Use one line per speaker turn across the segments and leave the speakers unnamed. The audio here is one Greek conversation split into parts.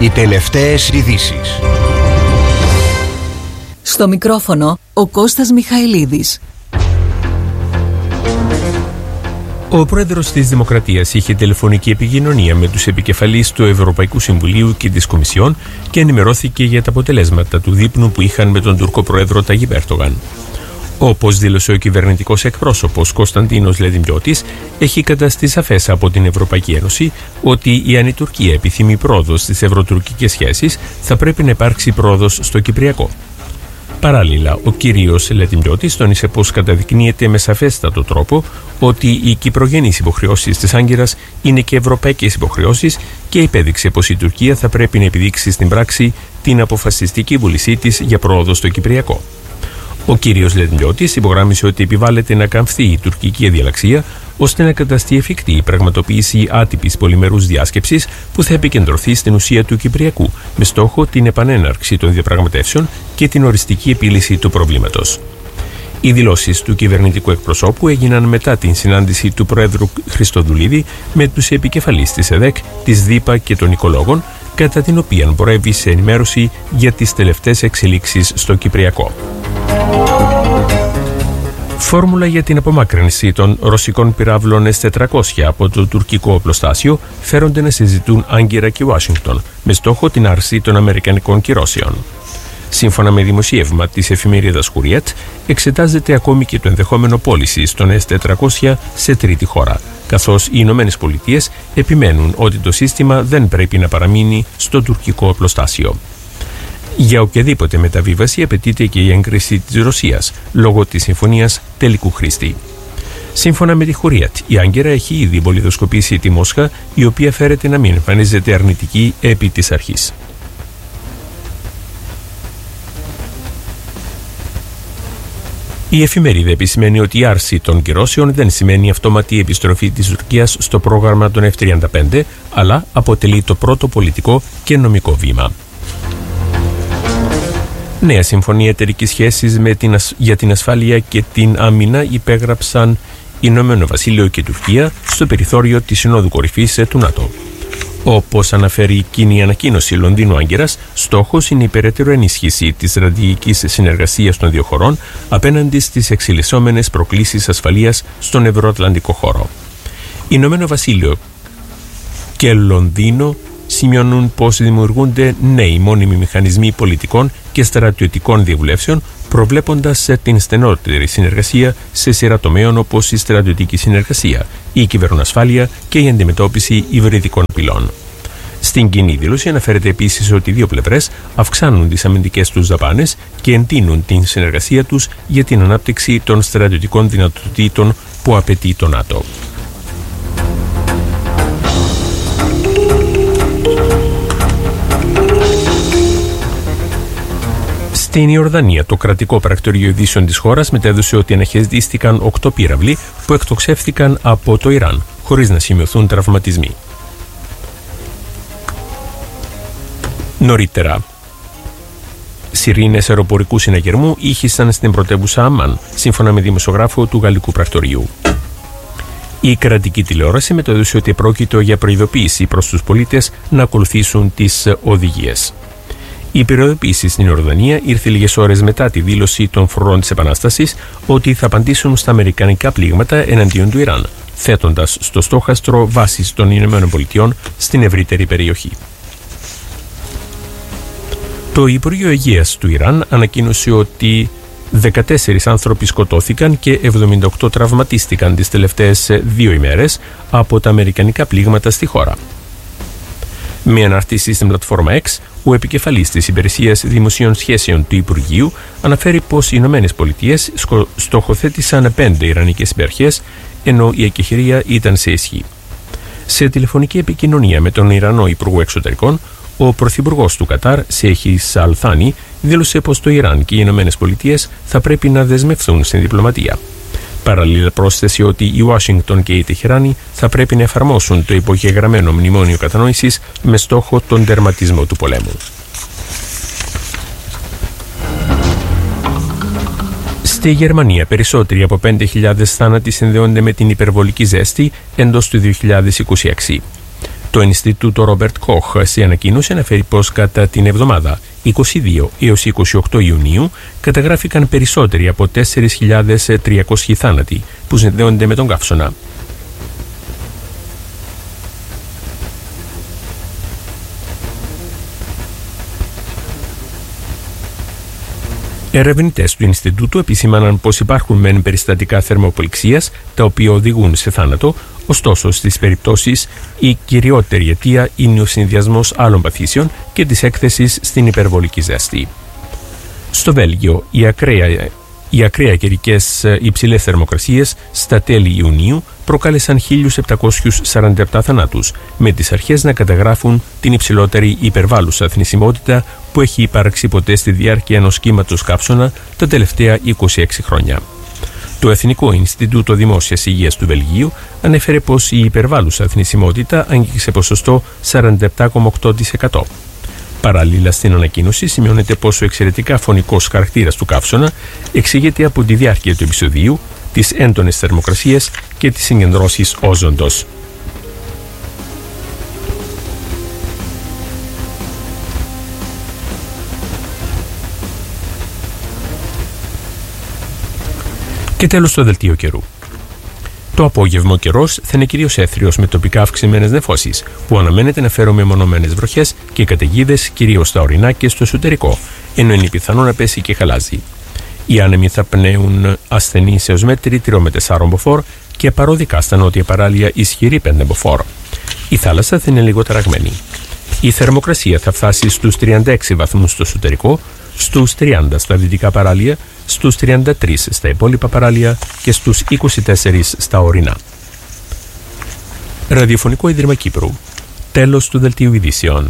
Οι τελευταίες ειδήσεις.
Στο μικρόφωνο ο Κώστας Μιχαηλίδης.
Ο πρόεδρος της Δημοκρατίας είχε τηλεφωνική επικοινωνία με τους επικεφαλείς του Ευρωπαϊκού Συμβουλίου και της Κομισιόν και ενημερώθηκε για τα αποτελέσματα του δείπνου που είχαν με τον Τουρκό πρόεδρο Ταγιπ Ερντογάν. Όπως δήλωσε ο κυβερνητικός εκπρόσωπος Κωνσταντίνος Λεντιμιώτης, έχει καταστεί σαφές από την Ευρωπαϊκή Ένωση ότι αν η Τουρκία επιθυμεί πρόοδος στις ευρωτουρκικές σχέσεις, θα πρέπει να υπάρξει πρόοδος στο Κυπριακό. Παράλληλα, ο κύριος Λεντιμιώτης τόνισε πως καταδεικνύεται με σαφέστατο τρόπο ότι οι κυπρογενείς υποχρεώσεις της Άγκυρας είναι και ευρωπαϊκές υποχρεώσεις και υπέδειξε πως η Τουρκία θα πρέπει να επιδείξει στην πράξη την αποφασιστική βούλησή της για πρόοδο στο Κυπριακό. Ο κύριος Λεντιμιώτης υπογράμμισε ότι επιβάλλεται να καμφθεί η τουρκική αδιαλαξία ώστε να καταστεί εφικτή η πραγματοποίηση άτυπης πολυμερούς διάσκεψης που θα επικεντρωθεί στην ουσία του Κυπριακού με στόχο την επανέναρξη των διαπραγματεύσεων και την οριστική επίλυση του προβλήματος. Οι δηλώσεις του κυβερνητικού εκπροσώπου έγιναν μετά την συνάντηση του Προέδρου Χριστοδουλίδη με τους επικεφαλείς της ΕΔΕΚ, της ΔΥΠΑ και των οικολόγων, κατά την οποία μπορεύει σε ενημέρωση για τις τελευταίες εξελίξεις στο Κυπριακό. Φόρμουλα για την απομάκρυνση των ρωσικών πυράβλων S-400 από το τουρκικό οπλοστάσιο φέρονται να συζητούν Άγκυρα και Ουάσιγκτον με στόχο την άρση των αμερικανικών κυρώσεων. Σύμφωνα με δημοσίευμα της εφημερίδας Χουριέτ, εξετάζεται ακόμη και το ενδεχόμενο πώλησης των S-400 σε τρίτη χώρα, καθώς οι Ηνωμένες Πολιτείες επιμένουν ότι το σύστημα δεν πρέπει να παραμείνει στο τουρκικό οπλοστάσιο. Για οποιαδήποτε μεταβίβαση απαιτείται και η έγκριση της Ρωσίας, λόγω της συμφωνίας τελικού χρήστη. Σύμφωνα με τη Χουριέτ, η Άγκυρα έχει ήδη βολιδοσκοπήσει τη Μόσχα, η οποία φέρεται να μην εμφανίζεται αρνητική επί της αρχής. Η εφημερίδα επισημαίνει ότι η άρση των κυρώσεων δεν σημαίνει αυτόματη επιστροφή της Τουρκίας στο πρόγραμμα των F-35, αλλά αποτελεί το πρώτο πολιτικό και νομικό βήμα. Νέα συμφωνία εταιρικής σχέσης για την ασφάλεια και την άμυνα υπέγραψαν Ηνωμένο Βασίλειο και Τουρκία στο περιθώριο της Συνόδου Κορυφής του ΝΑΤΟ. Όπως αναφέρει η κοινή ανακοίνωση Λονδίνου-Άγκυρας, στόχος είναι η περαιτέρω ενίσχυση της στρατηγικής συνεργασίας των δύο χωρών απέναντι στις εξελισσόμενες προκλήσεις ασφαλείας στον ευρωατλαντικό χώρο. Ηνωμένο Βασίλειο και Λονδίνο σημειώνουν πως δημιουργούνται νέοι μόνιμοι μηχανισμοί πολιτικών και στρατιωτικών διαβουλεύσεων, προβλέποντας την στενότερη συνεργασία σε σειρά τομέων όπως η στρατιωτική συνεργασία, η κυβερνοασφάλεια και η αντιμετώπιση υβριδικών απειλών. Στην κοινή δήλωση αναφέρεται επίσης ότι οι δύο πλευρές αυξάνουν τις αμυντικές τους δαπάνες και εντείνουν την συνεργασία τους για την ανάπτυξη των στρατιωτικών δυνατοτήτων που απαιτεί το ΝΑΤΟ. Στην Ιορδανία, το κρατικό πρακτορείο ειδήσεων της χώρας μετέδωσε ότι αναχαιτίστηκαν 8 πύραυλοι που εκτοξεύτηκαν από το Ιράν, χωρίς να σημειωθούν τραυματισμοί. Νωρίτερα, σιρήνες αεροπορικού συναγερμού ήχησαν στην πρωτεύουσα Αμμάν, σύμφωνα με δημοσιογράφο του γαλλικού πρακτορείου. Η κρατική τηλεόραση μετέδωσε ότι πρόκειται για προειδοποίηση προς τους πολίτες να ακολουθήσουν τις οδηγίες. Η περιοδοποίηση στην Ιορδανία ήρθε λίγες ώρες μετά τη δήλωση των φορών της Επανάστασης ότι θα απαντήσουν στα αμερικανικά πλήγματα εναντίον του Ιράν, θέτοντας στο στόχαστρο βάσεις των ΗΠΑ στην ευρύτερη περιοχή. Το Υπουργείο Υγείας του Ιράν ανακοίνωσε ότι 14 άνθρωποι σκοτώθηκαν και 78 τραυματίστηκαν τις τελευταίες 2 ημέρες από τα αμερικανικά πλήγματα στη χώρα. Με αναρτήσεις στην πλατφόρμα X, ο επικεφαλής της Υπηρεσίας Δημοσίων Σχέσεων του Υπουργείου αναφέρει πως οι Ηνωμένες Πολιτείες στοχοθέτησαν 5 ιρανικές υπεραρχές, ενώ η εκεχηρία ήταν σε ισχύ. Σε τηλεφωνική επικοινωνία με τον Ιρανό Υπουργό Εξωτερικών, ο Πρωθυπουργός του Κατάρ, Σέχης Αλθάνη, δήλωσε πως το Ιράν και οι Ηνωμένες Πολιτείες θα πρέπει να δεσμευθούν στην διπλωματία. Παραλλήλα πρόσθεσε ότι η Ουάσιγκτον και η Τεχεράνη θα πρέπει να εφαρμόσουν το υπογεγραμμένο μνημόνιο κατανόησης με στόχο τον τερματισμό του πολέμου. Στη Γερμανία, περισσότεροι από 5.000 θάνατοι συνδέονται με την υπερβολική ζέστη εντός του 2026. Το Ινστιτούτο Ρόμπερτ Κοχ σε ανακοίνωση αναφέρει πως κατά την εβδομάδα 22 έως 28 Ιουνίου καταγράφηκαν περισσότεροι από 4.300 θάνατοι που συνδέονται με τον καύσωνα. Ερευνητές του Ινστιτούτου επισήμαναν πως υπάρχουν μεν περιστατικά θερμοπληξίας τα οποία οδηγούν σε θάνατο, ωστόσο στις περιπτώσεις η κυριότερη αιτία είναι ο συνδυασμός άλλων παθήσεων και της έκθεσης στην υπερβολική ζέστη. Στο Βέλγιο, οι ακραία καιρικές υψηλές θερμοκρασίες στα τέλη Ιουνίου προκάλεσαν 1.747 θανάτους, με τις αρχές να καταγράφουν την υψηλότερη υπερβάλλουσα θνησιμότητα που έχει υπάρξει ποτέ στη διάρκεια ενός κύματος καύσωνα τα τελευταία 26 χρόνια. Το Εθνικό Ινστιτούτο Δημόσιας Υγείας του Βελγίου ανέφερε πως η υπερβάλλουσα θνησιμότητα άγγιξε ποσοστό 47,8%. Παράλληλα, στην ανακοίνωση σημειώνεται πως ο εξαιρετικά φωνικός χαρακτήρας του καύσωνα εξηγείται από τη διάρκεια του επεισοδίου, τις έντονες θερμοκρασίες και τις συγκεντρώσεις όζοντος. Και τέλος το δελτίο καιρού. Το απόγευμα ο καιρός θα είναι κυρίως έθριος με τοπικά αυξημένες νεφώσεις, που αναμένεται να φέρουν μεμονωμένες βροχές και καταιγίδες κυρίως στα ορεινά και στο εσωτερικό, ενώ είναι πιθανό να πέσει και χαλάζι. Οι άνεμοι θα πνέουν ασθενείς έως μέτρη 3 με 4 μποφόρ και παροδικά στα νότια παράλια ισχυρή 5 μποφόρ. Η θάλασσα θα είναι λίγο ταραγμένη. Η θερμοκρασία θα φτάσει στους 36 βαθμούς στο εσωτερικό, στους 30 στα δυτικά παράλια, στους 33 στα υπόλοιπα παράλια και στους 24 στα ορεινά. Ραδιοφωνικό Ίδρυμα Κύπρου. Τέλος του δελτίου ειδήσεων.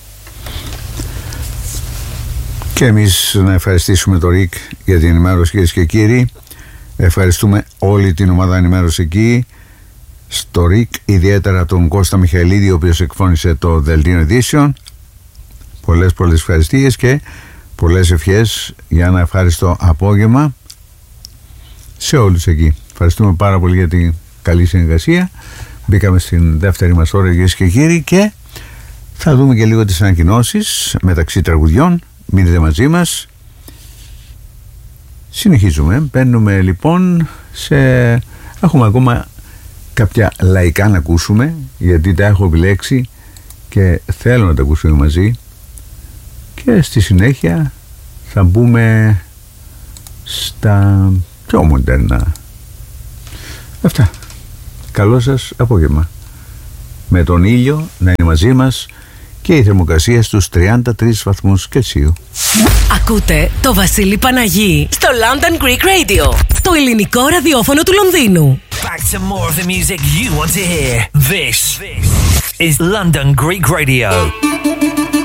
Και εμείς να ευχαριστήσουμε το ΡΙΚ για την ενημέρωση, κυρίες και κύριοι. Ευχαριστούμε όλη την ομάδα ενημέρωση εκεί στο ΡΙΚ, ιδιαίτερα τον Κώστα Μιχαηλίδη, ο οποίος εκφώνησε το δελτίο ειδήσεων. Πολλές ευχαριστίες και πολλές ευχές για ένα ευχάριστο απόγευμα σε όλους εκεί. Ευχαριστούμε πάρα πολύ για την καλή συνεργασία. Μπήκαμε στην δεύτερη μας ώρα, κυρίες και κύριοι, και θα δούμε και λίγο τις ανακοινώσεις μεταξύ τραγουδιών. Μείνετε μαζί μας. Συνεχίζουμε. Μπαίνουμε λοιπόν έχουμε ακόμα κάποια λαϊκά να ακούσουμε, γιατί τα έχω επιλέξει και θέλω να τα ακούσουμε μαζί, και στη συνέχεια θα μπούμε στα πιο μοντέρνα. Αυτά. Καλό σας απόγευμα. Με τον ήλιο να είναι μαζί μας και η θερμοκρασία στους 33 βαθμούς Κελσίου.
Ακούτε το Βασίλη Παναγί στο London Greek Radio, το ελληνικό ραδιόφωνο του Λονδίνου.
Back to more of the music you want to hear. This is London Greek Radio.